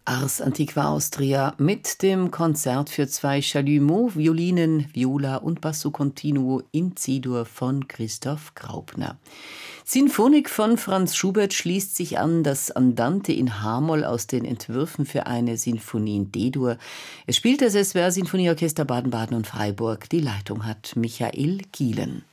Ars Antiqua Austria mit dem Konzert für zwei Chalumeau, Violinen, Viola und Basso Continuo in C-Dur von Christoph Graupner. Sinfonik von Franz Schubert schließt sich an das Andante in H-Moll aus den Entwürfen für eine Sinfonie in D-Dur. Es spielt das SWR Sinfonieorchester Baden-Baden und Freiburg. Die Leitung hat Michael Kielen.